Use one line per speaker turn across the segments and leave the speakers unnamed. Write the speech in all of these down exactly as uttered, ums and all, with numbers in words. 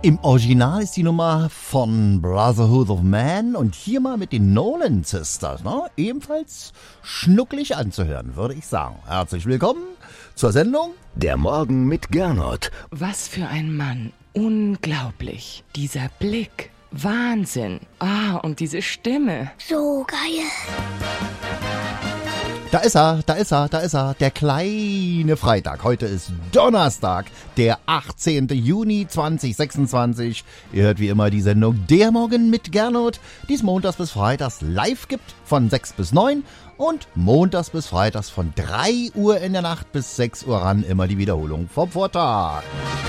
Im Original ist die Nummer von Brotherhood of Man und hier mal mit den Nolan Sisters, ne? Ebenfalls schnucklig anzuhören, würde ich sagen. Herzlich willkommen zur Sendung
Der Morgen mit Gernot.
Was für ein Mann. Unglaublich. Dieser Blick. Wahnsinn. Ah, und diese Stimme.
So geil.
Da ist er, da ist er, da ist er, der kleine Freitag. Heute ist Donnerstag, der achtzehnten Juni zweitausendsechsundzwanzig. Ihr hört wie immer die Sendung Der Morgen mit Gernot, die es montags bis freitags live gibt von sechs bis neun und montags bis freitags von drei Uhr in der Nacht bis sechs Uhr ran immer die Wiederholung vom Vortag.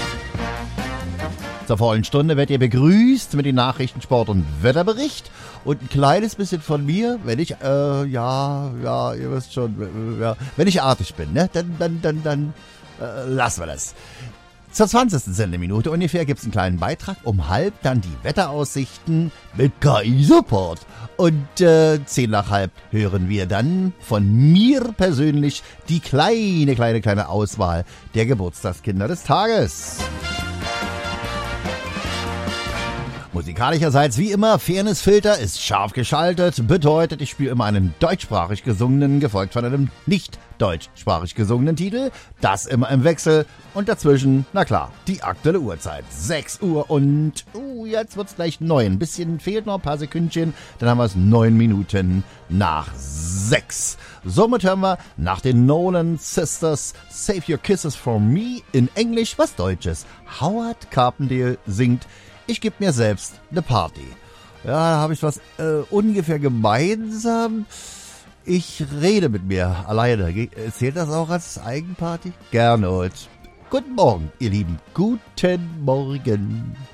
Zur vollen Stunde werdet ihr begrüßt mit den Nachrichten, Sport und Wetterbericht und ein kleines bisschen von mir, wenn ich, äh, ja, ja, ihr wisst schon, äh, ja, wenn ich artig bin, ne, dann, dann, dann, dann, äh, lassen wir das. Zur zwanzigsten Sendeminute ungefähr gibt's einen kleinen Beitrag, um halb dann die Wetteraussichten mit K I-Support. Und äh, zehn nach halb hören wir dann von mir persönlich die kleine, kleine, kleine Auswahl der Geburtstagskinder des Tages. Musikalischerseits wie immer, Fairnessfilter ist scharf geschaltet, bedeutet, ich spiele immer einen deutschsprachig gesungenen, gefolgt von einem nicht deutschsprachig gesungenen Titel, das immer im Wechsel und dazwischen, na klar, die aktuelle Uhrzeit, sechs Uhr und, uh, jetzt wird's gleich neun, ein bisschen fehlt noch, ein paar Sekündchen, dann haben wir es neun Minuten nach sechs. Somit hören wir nach den Nolan Sisters Save Your Kisses for Me in Englisch was Deutsches. Howard Carpendale singt Ich geb mir selbst eine Party. Ja, da habe ich was äh, ungefähr gemeinsam. Ich rede mit mir alleine. Zählt das auch als Eigenparty? Gernot. Guten Morgen, ihr Lieben. Guten Morgen.